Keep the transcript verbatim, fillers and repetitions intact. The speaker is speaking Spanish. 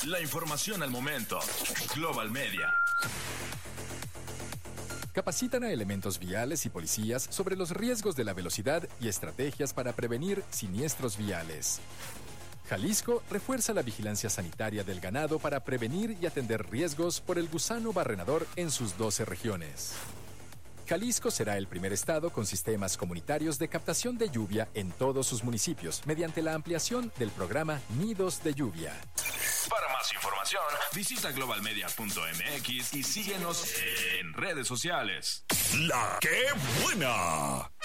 La información al momento. Global Media. Capacitan a elementos viales y policías sobre los riesgos de la velocidad y estrategias para prevenir siniestros viales. Jalisco refuerza la vigilancia sanitaria del ganado para prevenir y atender riesgos por el gusano barrenador en sus doce regiones. Jalisco será el primer estado con sistemas comunitarios de captación de lluvia en todos sus municipios mediante la ampliación del programa Nidos de Lluvia. Para más información, visita global media punto m x y síguenos en redes sociales. La que buena.